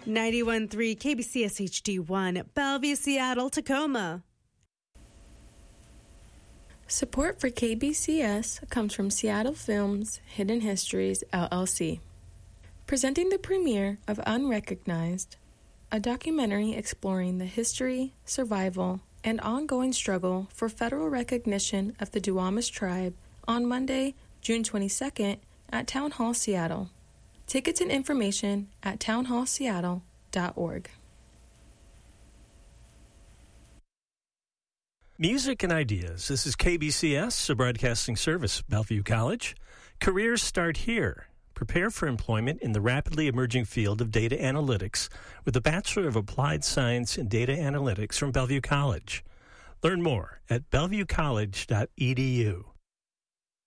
91.3 KBCS HD1, Bellevue, Seattle, Tacoma. Support for KBCS comes from Seattle Films Hidden Histories, LLC. Presenting the premiere of Unrecognized, a documentary exploring the history, survival, and ongoing struggle for federal recognition of the Duwamish tribe on Monday, June 22nd at Town Hall Seattle. Tickets and information at townhallseattle.org. Music and ideas. This is KBCS, a broadcasting service, Bellevue College. Careers start here. Prepare for employment in the rapidly emerging field of data analytics with a Bachelor of Applied Science in Data Analytics from Bellevue College. Learn more at bellevuecollege.edu.